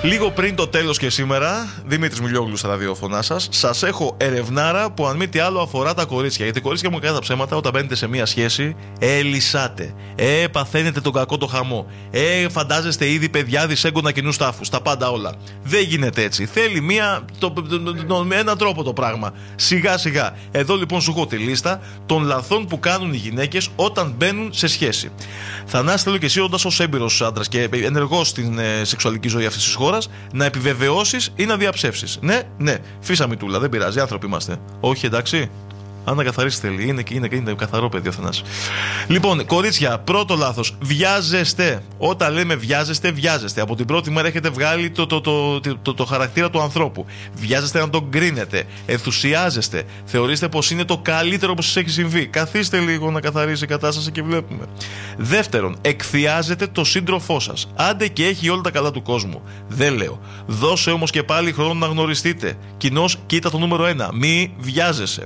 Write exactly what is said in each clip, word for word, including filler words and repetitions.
Λίγο πριν το τέλος και σήμερα, Δημήτρης Μιλιόγλου στα ραδιόφωνά σας, σας έχω ερευνάρα που αν μη τι άλλο αφορά τα κορίτσια. Γιατί κορίτσια μου, κατά τα ψέματα, όταν μπαίνετε σε μία σχέση, ε, λυσάτε. Ε, παθαίνετε τον κακό το χαμό. Ε, φαντάζεστε ήδη παιδιά δυσέγγωνα κοινούς τάφους. Τα πάντα όλα. Δεν γίνεται έτσι. Θέλει μία, το, το, το, το, με έναν τρόπο το πράγμα. Σιγά σιγά. Εδώ λοιπόν σου έχω τη λίστα των λαθών που κάνουν οι γυναίκες όταν μπαίνουν σε σχέση. Θανάση, θέλω και εσύ, όντας ως έμπειρος άντρας και ενεργός στην ε, σεξουαλική ζωή αυτής της χώρας, να επιβεβαιώσεις ή να διαψεύσεις. Ναι, ναι, φύσα μητούλα, δεν πειράζει, άνθρωποι είμαστε. Όχι, εντάξει. Αν να καθαρίσει θέλει, είναι, είναι, είναι καθαρό παιδί ο Θανάσης. Λοιπόν, κορίτσια, πρώτο λάθος. Βιάζεστε. Όταν λέμε βιάζεστε, βιάζεστε. Από την πρώτη μέρα έχετε βγάλει το, το, το, το, το, το χαρακτήρα του ανθρώπου. Βιάζεστε να τον κρίνετε. Ενθουσιάζεστε. Θεωρείστε πως είναι το καλύτερο που σας έχει συμβεί. Καθίστε λίγο να καθαρίσει η κατάσταση και βλέπουμε. Δεύτερον, εκθιάζετε το σύντροφό σας. Άντε και έχει όλα τα καλά του κόσμου. Δεν λέω. Δώσε όμως και πάλι χρόνο να γνωριστείτε. Κοινώς, κοίτα το νούμερο ένα. Μη βιάζεσαι.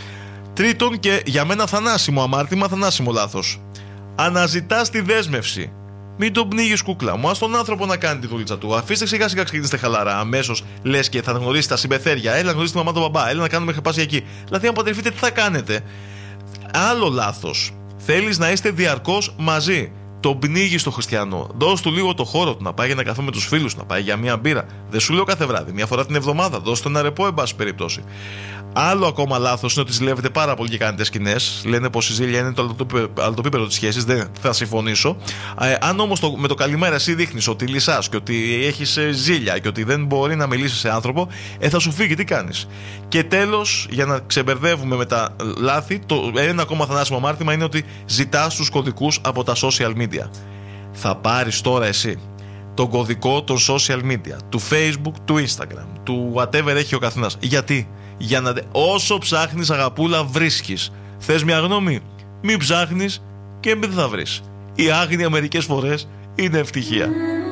Τρίτον, και για μένα θανάσιμο αμάρτημα, θανάσιμο λάθος. Αναζητάς τη δέσμευση. Μην τον πνίγεις, κούκλα μου. Ας τον άνθρωπο να κάνει τη δουλίτσα του. Αφήστε σιγά σιγά, ξεκινήστε χαλαρά. Αμέσως λες και θα γνωρίσει τα συμπεθέρια. Έλα να γνωρίσει τη μαμά του μπαμπά. Έλα να κάνουμε χαπάση εκεί. Δηλαδή, αν παντρευτείτε, τι θα κάνετε. Άλλο λάθος. Θέλεις να είστε διαρκώς μαζί. Τον πνίγει στο χριστιανό. Δώσ' του λίγο το χώρο του να πάει για να καθίσει με τους φίλους, να πάει για μία μπύρα. Δεν σου λέω κάθε βράδυ, μία φορά την εβδομάδα. Δώσ' του ένα ρεπό, εν πάση περιπτώσει. Άλλο ακόμα λάθος είναι ότι ζηλεύετε πάρα πολύ και κάνετε σκηνές. Λένε πως η ζήλια είναι το αλτοπίπεδο της σχέσης. Δεν θα συμφωνήσω. Ε, αν όμως το, με το καλημέρα εσύ δείχνεις ότι λυσάς και ότι έχεις ζήλια και ότι δεν μπορεί να μιλήσει σε άνθρωπο, ε, θα σου φύγει. Τι κάνεις. Και τέλος, για να ξεμπερδεύουμε με τα λάθη, το ένα ακόμα θανάσιμο αμάρτημα είναι ότι ζητάς τους κωδικούς από τα social media. Θα πάρεις τώρα εσύ τον κωδικό των social media, του Facebook, του Instagram, του whatever έχει ο καθένας. Γιατί? Για να... Όσο ψάχνεις, αγαπούλα, βρίσκεις. Θες μια γνώμη? Μην ψάχνεις και μην θα βρεις. Η άγνοια μερικές φορές είναι ευτυχία.